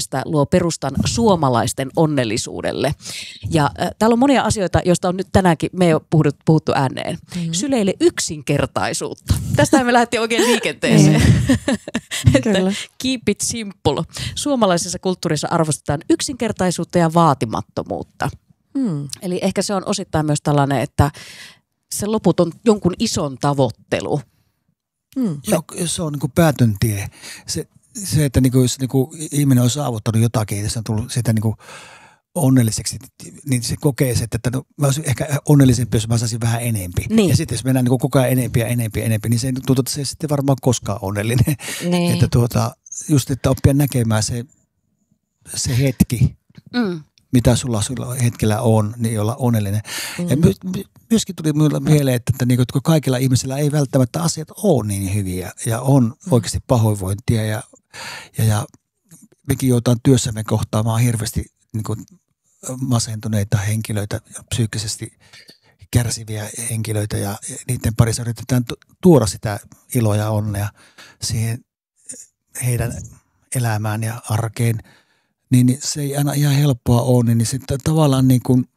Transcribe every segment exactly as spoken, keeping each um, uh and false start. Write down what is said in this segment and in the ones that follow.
mielestä luo perustan suomalaisten onnellisuudelle. Ja äh, täällä on monia asioita, joista on nyt tänäänkin me ei ole puhuttu, puhuttu ääneen. Mm-hmm. Syleille yksinkertaisuutta. Tästähän me lähdettiin oikein liikenteeseen. Että keep it simple. Suomalaisessa kulttuurissa arvostetaan yksinkertaisuutta ja vaatimattomuutta. Mm. Eli ehkä se on osittain myös tällainen, että se loput on jonkun ison tavoittelu. Mm. Joo, se on niin kuin päätön tie. Se, se että niin kuin, jos niin kuin ihminen on saavuttanut jotakin ja se on tullut sitä niin kuin onnelliseksi, niin se kokee se, että no, mä olisin ehkä onnellisempi, jos mä saisin vähän enempi. Niin. Ja sitten jos mennään niin kuin koko ajan enempi ja enempi ja enempi, niin se tuntuu, että se ei sitten varmaan koskaan onnellinen. Niin. Että tuota, just, että oppia näkemään se, se hetki, mm. mitä sulla, sulla hetkellä on, niin olla onnellinen. Mm. Ja my, my, myöskin tuli minulle mieleen, että, että, että, että kaikilla ihmisillä ei välttämättä asiat ole niin hyviä ja on oikeasti pahoinvointia ja, ja, ja mekin joudutaan työssämme kohtaamaan hirveästi niin kuin masentuneita henkilöitä, psyykkisesti kärsiviä henkilöitä ja niiden parissa yritetään tuoda sitä iloa ja onnea siihen heidän elämään ja arkeen. Niin se ei aina ihan helppoa ole, niin se tavallaan niin kuin,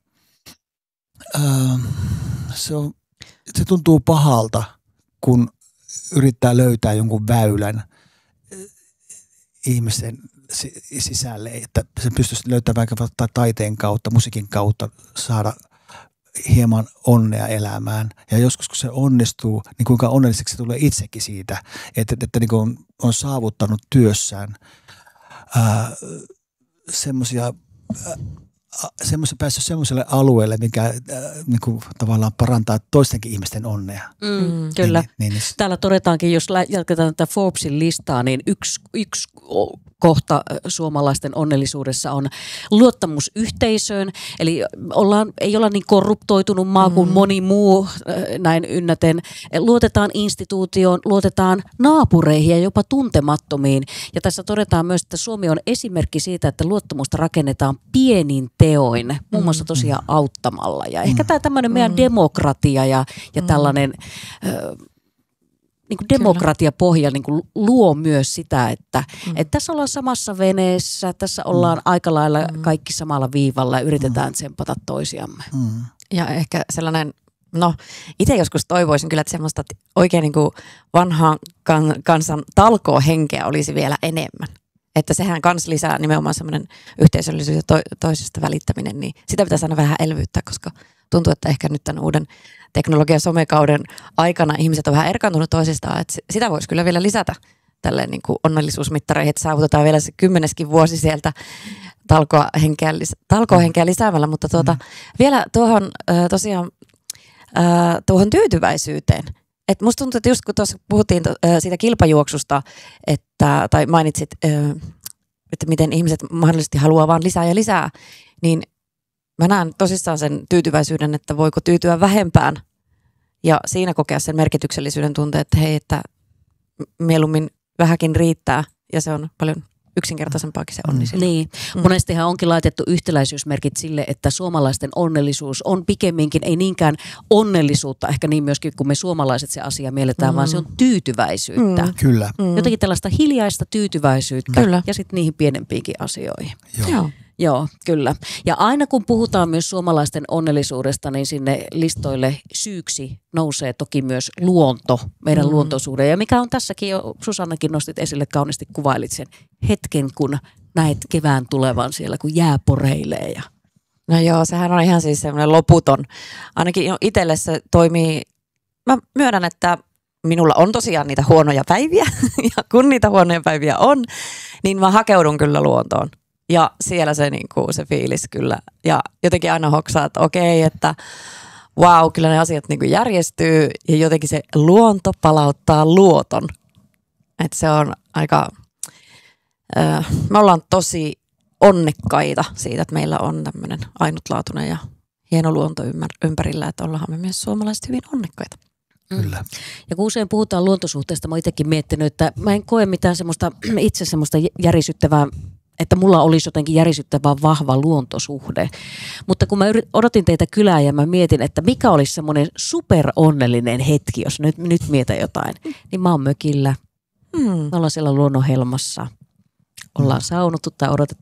ää, se, on, se tuntuu pahalta, kun yrittää löytää jonkun väylän ihmisen sisälle, että se pystyisi löytämään vaikka taiteen kautta, musiikin kautta saada hieman onnea elämään. Ja joskus kun se onnistuu, niin kuinka onnelliseksi se tulee itsekin siitä, että, että, että niin kuin on saavuttanut työssään ää, semmoisia, semmoisia päässyt semmoiselle alueelle, mikä äh, niin kuin, tavallaan parantaa toistenkin ihmisten onnea. Mm, kyllä. Niin, niin, niin. Täällä todetaankin, jos jatketaan tätä Forbesin listaa, niin yksi, yksi kohta suomalaisten onnellisuudessa on luottamus yhteisöön. Eli ollaan, ei olla niin korruptoitunut maa kuin mm. moni muu näin ynnäten. Luotetaan instituutioon, luotetaan naapureihin ja jopa tuntemattomiin. Ja tässä todetaan myös, että Suomi on esimerkki siitä, että luottamusta rakennetaan pienin teoin, muun muassa tosiaan auttamalla. Ja ehkä tämä tämmöinen meidän demokratia ja, ja tällainen ö, niin kuin demokratiapohja niin kuin luo myös sitä, että, mm. että tässä ollaan samassa veneessä, tässä ollaan mm. aika lailla kaikki samalla viivalla ja yritetään tsempata toisiamme. Mm. Ja ehkä sellainen, no itse joskus toivoisin kyllä, että semmoista oikein niin kuin vanhaan kansan talkoohenkeä olisi vielä enemmän. Että sehän kans lisää nimenomaan semmoinen yhteisöllisyys ja to- toisesta välittäminen, niin sitä pitäisi aina vähän elvyttää, koska tuntuu, että ehkä nyt tämän uuden teknologian somekauden aikana ihmiset on vähän erkaantunut toisistaan, että sitä voisi kyllä vielä lisätä tälleen niin kuin onnellisuusmittareihin, että saavutetaan vielä se kymmeneskin vuosi sieltä talkohenkeä, talkohenkeä lisäämällä, mutta tuota, vielä tuohon tosiaan tuohon tyytyväisyyteen. Et musta tuntuu, että just kun tuossa puhuttiin siitä kilpajuoksusta, että, tai mainitsit, että miten ihmiset mahdollisesti haluaa vaan lisää ja lisää, niin mä näen tosissaan sen tyytyväisyyden, että voiko tyytyä vähempään ja siinä kokea sen merkityksellisyyden tunteen, että hei, että mieluummin vähäkin riittää ja se on paljon yksinkertaisempaakin se onni. Niin. Mm. Monestihan onkin laitettu yhtäläisyysmerkit sille, että suomalaisten onnellisuus on pikemminkin, ei niinkään onnellisuutta, ehkä niin myöskin kuin me suomalaiset se asia mielletään, mm. vaan se on tyytyväisyyttä. Mm. Kyllä. Mm. Jotenkin tällaista hiljaista tyytyväisyyttä kyllä. ja sitten niihin pienempiinkin asioihin. Joo. Joo. Joo, kyllä. Ja aina kun puhutaan myös suomalaisten onnellisuudesta, niin sinne listoille syyksi nousee toki myös luonto, meidän mm. luontosuhde. Ja mikä on tässäkin jo, Susannakin nostit esille, kauniisti kuvailit sen hetken, kun näet kevään tulevan siellä, kun jää poreilee. Ja... No joo, sehän on ihan siis semmoinen loputon. Ainakin itselle se toimii, mä myönnän, että minulla on tosiaan niitä huonoja päiviä, ja kun niitä huonoja päiviä on, niin mä hakeudun kyllä luontoon. Ja siellä se, niin kuin, se fiilis kyllä. Ja jotenkin aina hoksaa, että okei, että vau, wow, kyllä ne asiat niin kuin järjestyy. Ja jotenkin se luonto palauttaa luoton. Että se on aika, äh, me ollaan tosi onnekkaita siitä, että meillä on tämmöinen ainutlaatuinen ja hieno luonto ympärillä. Että ollaan me myös suomalaiset hyvin onnekkaita. Kyllä. Ja kun usein puhutaan luontosuhteesta, mä oon itsekin miettinyt, että mä en koe mitään semmoista itse semmoista järisyttävää, että mulla olisi jotenkin järisyttävän vahva luontosuhde. Mutta kun mä odotin teitä kylään ja mä mietin, että mikä olisi semmoinen superonnellinen hetki, jos nyt, nyt mietän jotain, niin mä oon mökillä. Hmm. Me ollaan siellä luonnonhelmassa. Ollaan saunottu tai odotettu